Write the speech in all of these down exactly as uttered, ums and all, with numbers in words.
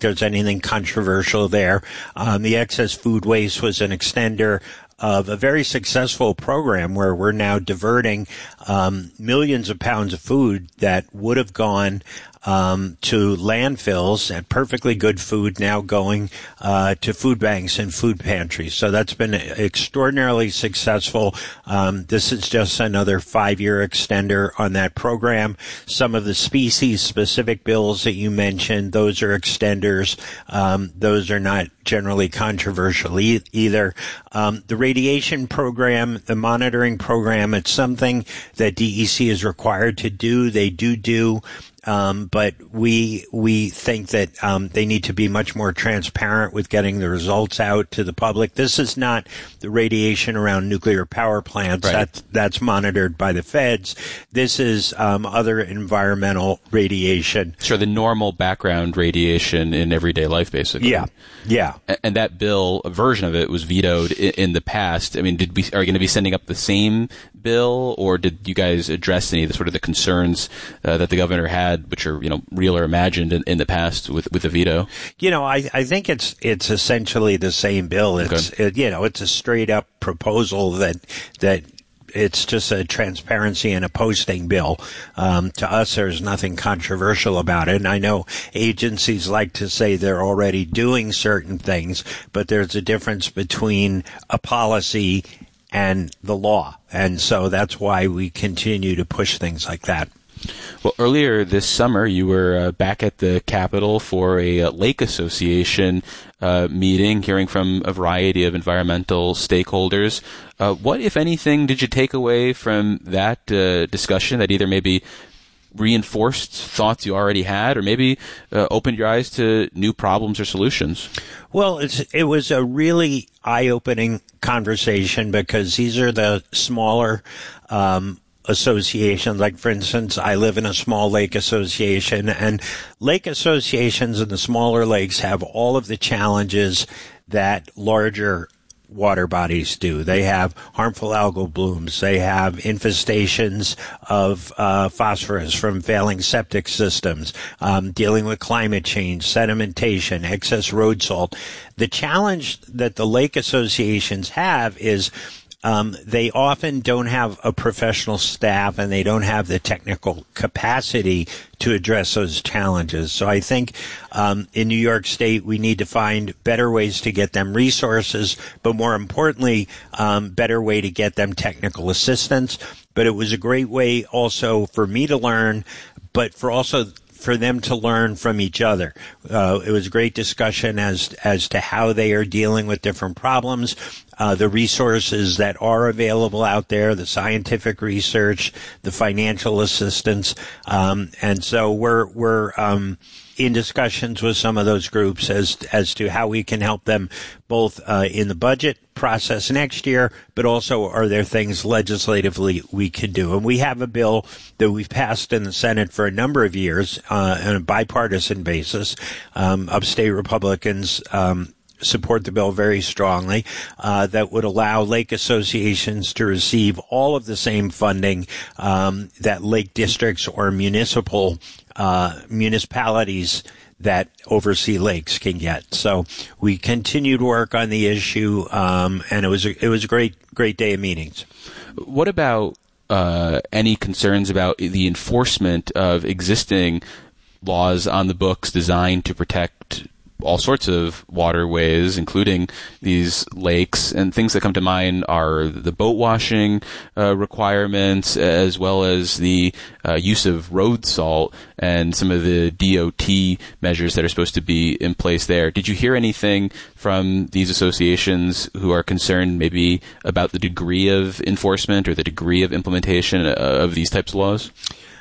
there's anything controversial there. Um, the excess food waste was an extender of a very successful program where we're now diverting um, millions of pounds of food that would have gone um, to landfills, and perfectly good food now going uh, to food banks and food pantries. So that's been extraordinarily successful. Um, this is just another five-year extender on that program. Some of the species-specific bills that you mentioned, those are extenders. Um, those are not generally controversial e- either. Um, the radiation program, the monitoring program, it's something that D E C is required to do. They do do. Um, but we we think that um, they need to be much more transparent with getting the results out to the public. This is not the radiation around nuclear power plants. Right. That's, that's monitored by the feds. This is um, other environmental radiation. Sure, the normal background radiation in everyday life, basically. Yeah, yeah. And that bill, a version of it, was vetoed in the past. I mean, did we are you going to be sending up the same bill, or did you guys address any of the sort of the concerns uh, that the governor had, which are, you know, real or imagined in, in the past with, with the veto? You know, I, I think it's it's essentially the same bill. It's Okay. it, you know, it's a straight up proposal that that it's just a transparency and a posting bill. Um, to us, there's nothing controversial about it. And I know agencies like to say they're already doing certain things, but there's a difference between a policy and the law. And so that's why we continue to push things like that. Well, earlier this summer, you were uh, back at the Capitol for a uh, Lake Association uh, meeting, hearing from a variety of environmental stakeholders. Uh, what, if anything, did you take away from that uh, discussion that either maybe reinforced thoughts you already had, or maybe uh, opened your eyes to new problems or solutions? Well, it's, it was a really eye-opening conversation, because these are the smaller um associations. Like, for instance, I live in a small lake association, and lake associations in the smaller lakes have all of the challenges that larger water bodies do. They have harmful algal blooms. They have infestations of uh, phosphorus from failing septic systems, um, dealing with climate change, sedimentation, excess road salt. The challenge that the lake associations have is Um, they often don't have a professional staff, and they don't have the technical capacity to address those challenges. So I think um, in New York State, we need to find better ways to get them resources, but more importantly, um, better way to get them technical assistance. But it was a great way also for me to learn, but for also for them to learn from each other. Uh, it was a great discussion as as to how they are dealing with different problems, uh, the resources that are available out there, the scientific research, the financial assistance, um, and so we're we're um, in discussions with some of those groups as as to how we can help them both uh, in the budget process next year, but also are there things legislatively we could do. And we have a bill that we've passed in the Senate for a number of years uh, on a bipartisan basis. Um, upstate Republicans um, support the bill very strongly, uh, that would allow lake associations to receive all of the same funding um, that lake districts or municipal uh, municipalities that oversee lakes can get. So we continued work on the issue, um, and it was a, it was a great great day of meetings. What about uh, any concerns about the enforcement of existing laws on the books designed to protect all sorts of waterways, including these lakes? And things that come to mind are the boat washing uh, requirements, as well as the uh, use of road salt and some of the D O T measures that are supposed to be in place there. Did you hear anything from these associations who are concerned maybe about the degree of enforcement or the degree of implementation of these types of laws?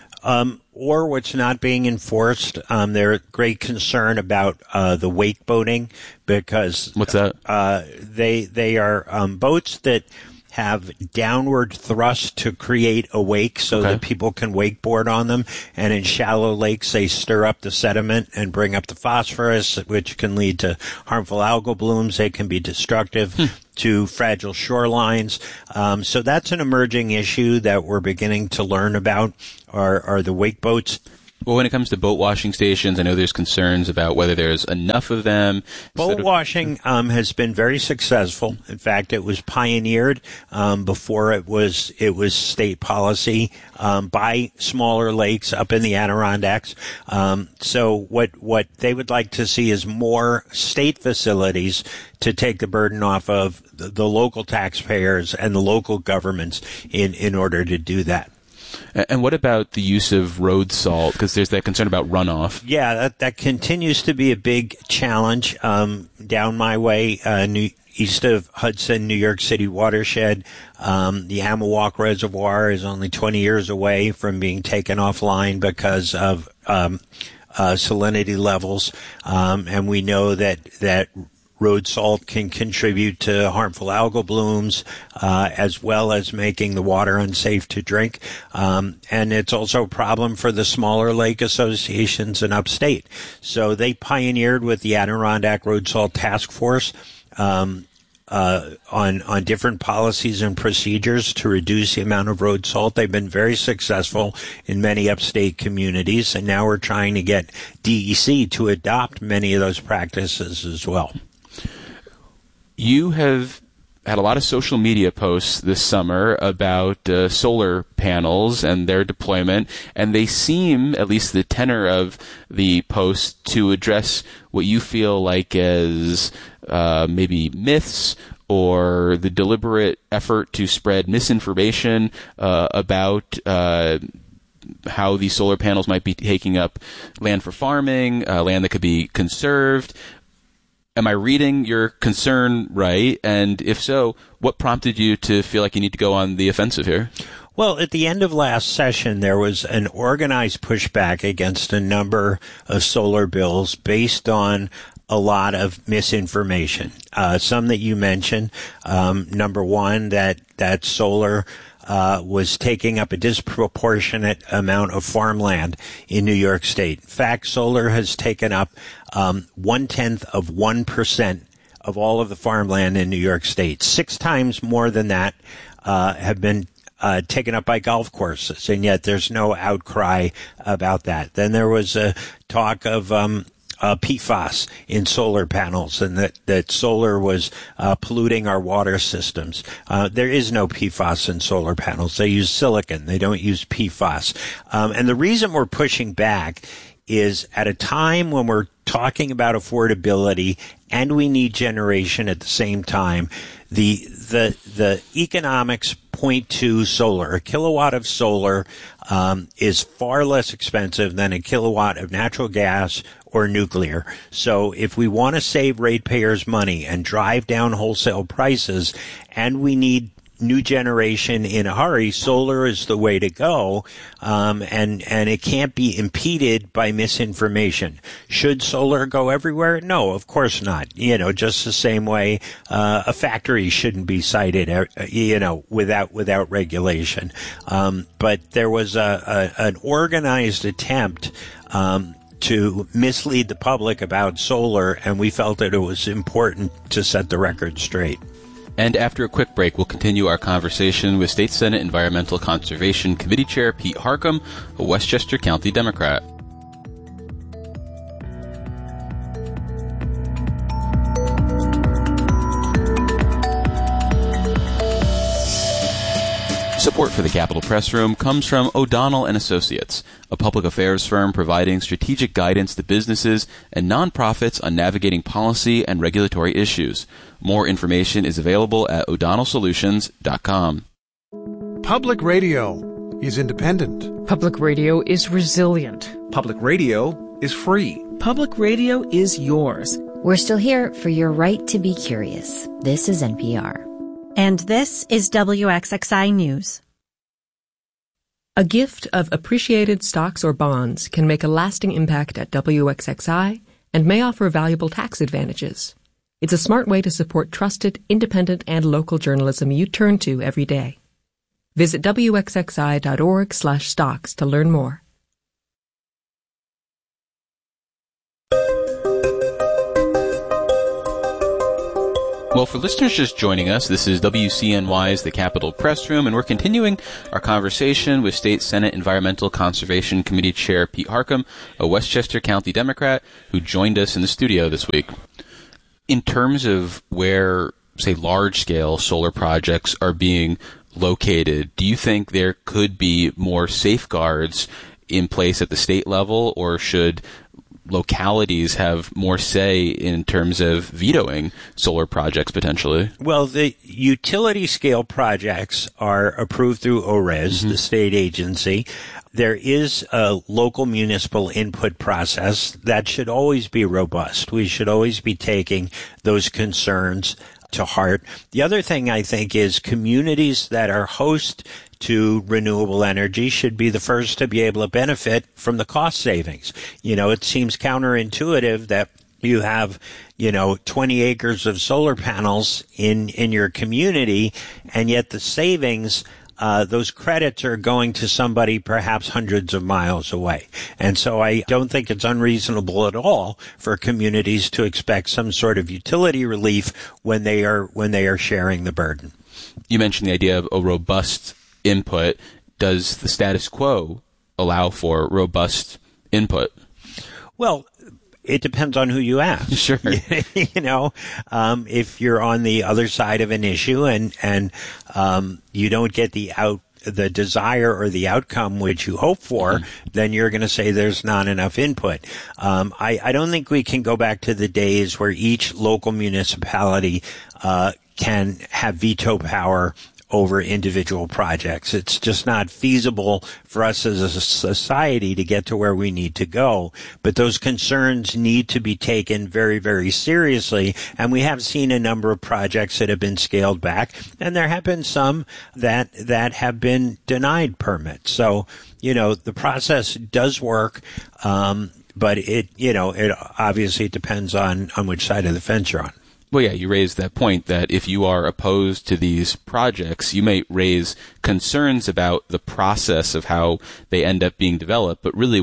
Um, or what's not being enforced. Um, they're great concern about uh, the wake boating, because what's that? Uh, they they are um, boats that have downward thrust to create a wake so okay. that people can wakeboard on them. And in shallow lakes, they stir up the sediment and bring up the phosphorus, which can lead to harmful algal blooms. They can be destructive hmm. to fragile shorelines. Um, so that's an emerging issue that we're beginning to learn about, are, are the wake boats. Well, when it comes to boat washing stations, I know there's concerns about whether there's enough of them. Boat of- washing um, has been very successful. In fact, it was pioneered um, before it was it was state policy um, by smaller lakes up in the Adirondacks. Um, so what what they would like to see is more state facilities to take the burden off of the, the local taxpayers and the local governments in, in order to do that. And what about the use of road salt? Because there's that concern about runoff. Yeah, that, that continues to be a big challenge um, down my way, uh, new, east of Hudson, New York City watershed. Um, the Amawalk Reservoir is only twenty years away from being taken offline because of um, uh, salinity levels, um, and we know that that. Road salt can contribute to harmful algal blooms, uh, as well as making the water unsafe to drink. Um, and it's also a problem for the smaller lake associations in upstate. So they pioneered with the Adirondack Road Salt Task Force, um, uh, on, on different policies and procedures to reduce the amount of road salt. They've been very successful in many upstate communities. And now we're trying to get D E C to adopt many of those practices as well. You have had a lot of social media posts this summer about uh, solar panels and their deployment, and they seem, at least the tenor of the posts, to address what you feel like as uh, maybe myths or the deliberate effort to spread misinformation uh, about uh, how these solar panels might be taking up land for farming, uh, land that could be conserved. Am I reading your concern right? And if so, what prompted you to feel like you need to go on the offensive here? Well, at the end of last session, there was an organized pushback against a number of solar bills based on a lot of misinformation. Uh, some that you mentioned. Um, number one, that, that solar Uh, was taking up a disproportionate amount of farmland in New York State. In fact, solar has taken up um, one-tenth of one percent of all of the farmland in New York State. Six times more than that uh, have been uh, taken up by golf courses, and yet there's no outcry about that. Then there was a talk of um, Uh, P FAS in solar panels, and that, that solar was uh, polluting our water systems. Uh, there is no P FAS in solar panels. They use silicon. They don't use P FAS. Um, and the reason we're pushing back is at a time when we're talking about affordability and we need generation at the same time, the the the economics point to solar. A kilowatt of solar um, is far less expensive than a kilowatt of natural gas or nuclear. So if we want to save ratepayers money and drive down wholesale prices, and we need new generation in a hurry, solar is the way to go, um, and and it can't be impeded by misinformation. Should solar go everywhere? No, of course not. You know, just the same way uh, a factory shouldn't be sited, uh, you know, without without regulation. Um, but there was a, a an organized attempt Um, to mislead the public about solar, and we felt that it was important to set the record straight. And after a quick break, we'll continue our conversation with State Senate Environmental Conservation Committee Chair Pete Harckham, a Westchester County Democrat. Support for the Capitol Press Room comes from O'Donnell and Associates, a public affairs firm providing strategic guidance to businesses and nonprofits on navigating policy and regulatory issues. More information is available at o'donnell solutions dot com. Public radio is independent. Public radio is resilient. Public radio is free. Public radio is yours. We're still here for your right to be curious. This is N P R. And this is W X X I News. A gift of appreciated stocks or bonds can make a lasting impact at W X X I and may offer valuable tax advantages. It's a smart way to support trusted, independent, and local journalism you turn to every day. Visit W X X I dot org slash stocks to learn more. Well, for listeners just joining us, this is W C N Y's The Capitol Press Room, and we're continuing our conversation with State Senate Environmental Conservation Committee Chair Pete Harckham, a Westchester County Democrat who joined us in the studio this week. In terms of where, say, large-scale solar projects are being located, do you think there could be more safeguards in place at the state level, or should localities have more say in terms of vetoing solar projects potentially? Well, the utility scale projects are approved through O R E S, mm-hmm. the state agency. There is a local municipal input process that should always be robust. We should always be taking those concerns to heart. The other thing I think is communities that are host to renewable energy should be the first to be able to benefit from the cost savings. You know, it seems counterintuitive that you have, you know, twenty acres of solar panels in, in your community, and yet the savings, uh, those credits are going to somebody perhaps hundreds of miles away. And so I don't think it's unreasonable at all for communities to expect some sort of utility relief when they are, when they are sharing the burden. You mentioned the idea of a robust input. Does the status quo allow for robust input? Well, it depends on who you ask. Sure. You know, um, if you're on the other side of an issue and, and, um, you don't get the out, the desire or the outcome which you hope for, mm-hmm. then you're going to say there's not enough input. Um, I, I don't think we can go back to the days where each local municipality, uh, can have veto power over individual projects. It's just not feasible for us as a society to get to where we need to go. But those concerns need to be taken very, very seriously. And we have seen a number of projects that have been scaled back, and there have been some that that have been denied permits. So, you know, the process does work, um, but it, you know, it obviously depends on, on which side of the fence you're on. Well, yeah, you raised that point that if you are opposed to these projects, you may raise concerns about the process of how they end up being developed, but really